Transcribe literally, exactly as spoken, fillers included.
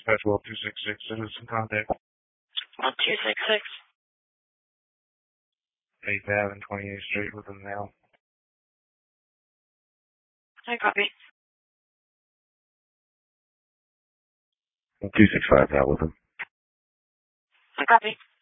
dispatch well two six six, citizen contact. Well, two six six. eighth Avenue and twenty-eighth Street with them now. I copy. two six five out with them. I copy.